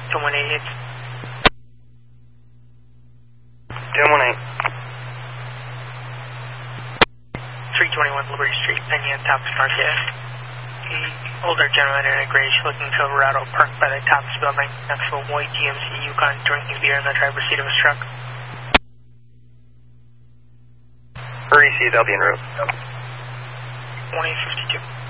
1018 hits. 1018. 321 Liberty Street, pending on top of Marquez. The older gentleman in a gray looking Silverado parked by the Tops building next to a white GMC Yukon drinking beer in the driver's seat of his truck. Hurry, CSLB en route. 1852.